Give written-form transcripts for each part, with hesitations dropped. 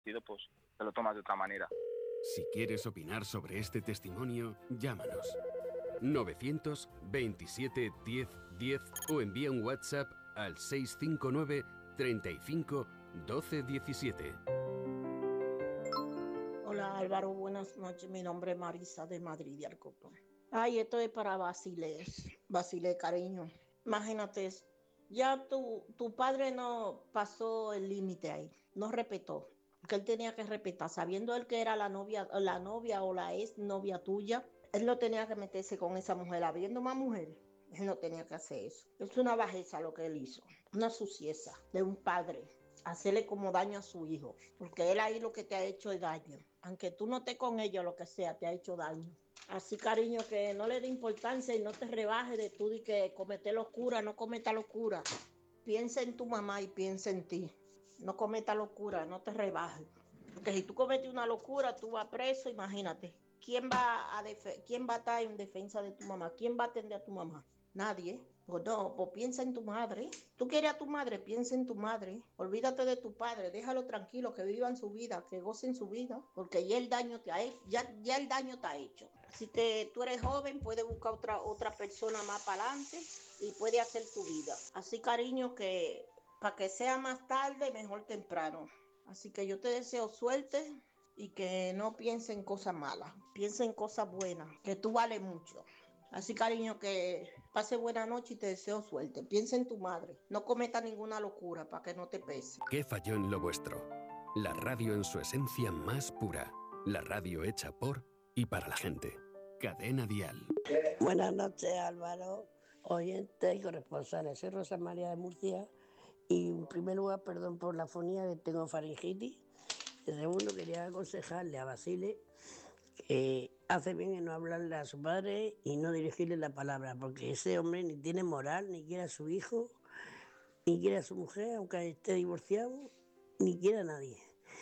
pues te lo tomas de otra manera. Si quieres opinar sobre este testimonio, llámanos. 927 10 10 o envía un WhatsApp al 659 35 12 17. Hola Álvaro, buenas noches. Mi nombre es Marisa de Madrid de Alcopón. Ay, esto es para Basile, cariño. Imagínate, ya tu padre no pasó el límite ahí, no respetó, porque él tenía que respetar, sabiendo él que era la novia o la ex novia tuya, él no tenía que meterse con esa mujer, habiendo más mujeres. Él no tenía que hacer eso. Es una bajeza lo que él hizo, una suciedad de un padre, hacerle como daño a su hijo, porque él ahí lo que te ha hecho es daño. Aunque tú no estés con ella, lo que sea, te ha hecho daño. Así, cariño, que no le dé importancia y no te rebajes de tú de que comete locura, no cometa locura. Piensa en tu mamá y piensa en ti. No cometa locura, no te rebajes. Porque si tú cometes una locura, tú vas preso, imagínate. ¿Quién va a estar en defensa de tu mamá? ¿Quién va a atender a tu mamá? Nadie. Pues no, pues piensa en tu madre. Tú quieres a tu madre, piensa en tu madre. Olvídate de tu padre, déjalo tranquilo, que vivan su vida, que gocen su vida, porque ya el daño te ha hecho, ya el daño está hecho. Si tú eres joven, puedes buscar otra persona más para adelante y puede hacer tu vida. Así, cariño, que para que sea más tarde, mejor temprano. Así que yo te deseo suerte y que no piense en cosas malas, piensa en cosas buenas, que tú vales mucho. Así, cariño, que pase buena noche y te deseo suerte. Piensa en tu madre. No cometa ninguna locura para que no te pese. ¿Qué falló en lo vuestro? La radio en su esencia más pura. La radio hecha por y para la gente. Cadena Dial. Buenas noches, Álvaro, oyente y corresponsales. Soy Rosa María de Murcia y en primer lugar, perdón por la fonía, que tengo faringitis. En segundo, quería aconsejarle a Basile que hace bien en no hablarle a su padre y no dirigirle la palabra, porque ese hombre ni tiene moral, ni quiere a su hijo, ni quiere a su mujer, aunque esté divorciado, ni quiere a nadie.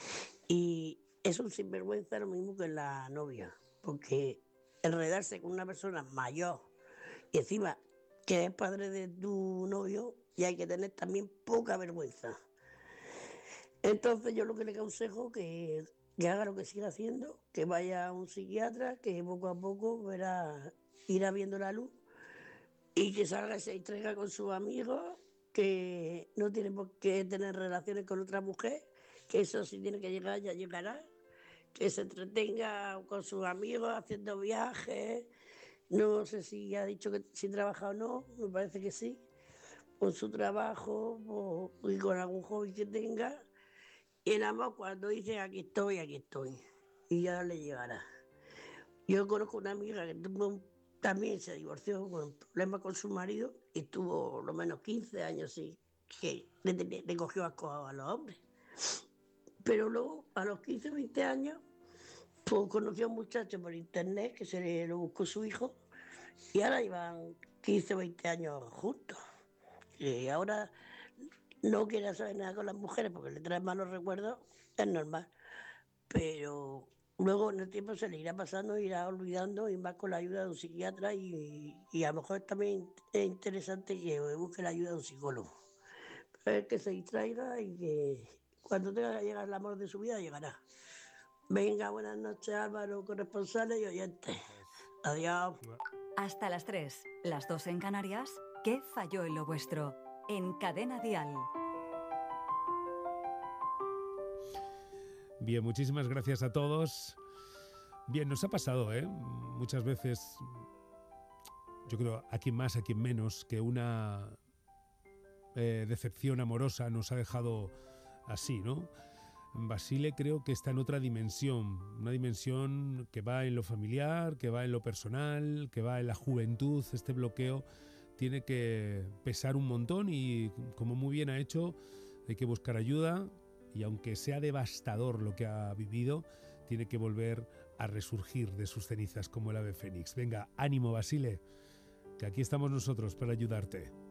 Y es un sinvergüenza lo mismo que la novia, porque enredarse con una persona mayor y encima que es padre de tu novio, y hay que tener también poca vergüenza. Entonces yo lo que le aconsejo que haga lo que siga haciendo, que vaya a un psiquiatra, que poco a poco irá viendo la luz y que salga y se entrega con sus amigos, que no tiene por qué tener relaciones con otra mujer, que eso si tiene que llegar ya llegará, que se entretenga con sus amigos haciendo viajes. No sé si ha dicho que si trabaja o no, me parece que sí, con su trabajo y con algún hobby que tenga. Y nada más cuando dice aquí estoy, y ya le llegará. Yo conozco una amiga que también se divorció con problemas con su marido y tuvo lo menos 15 años, sí, que le cogió asco a los hombres. Pero luego, a los 15 o 20 años, pues conoció a un muchacho por internet que se lo buscó su hijo y ahora llevan 15 o 20 años juntos. Y ahora no quiere saber nada con las mujeres porque le trae malos recuerdos, es normal. Pero luego en el tiempo se le irá pasando, irá olvidando y más con la ayuda de un psiquiatra y a lo mejor también es interesante que busque la ayuda de un psicólogo. Es que se distraiga y que cuando tenga que llegar el amor de su vida llegará. Venga, buenas noches Álvaro, corresponsales y oyentes. Adiós. Hasta las 3, las 2 en Canarias. ¿Qué falló en lo vuestro? En Cadena Dial. Bien, muchísimas gracias a todos. Bien, nos ha pasado, muchas veces, yo creo, a quien más, a quien menos, que una decepción amorosa nos ha dejado así, ¿no? Basile creo que está en otra dimensión, una dimensión que va en lo familiar, que va en lo personal, que va en la juventud. Este bloqueo tiene que pesar un montón y, como muy bien ha hecho, hay que buscar ayuda y aunque sea devastador lo que ha vivido, tiene que volver a resurgir de sus cenizas como el ave fénix. Venga, ánimo Basile, que aquí estamos nosotros para ayudarte.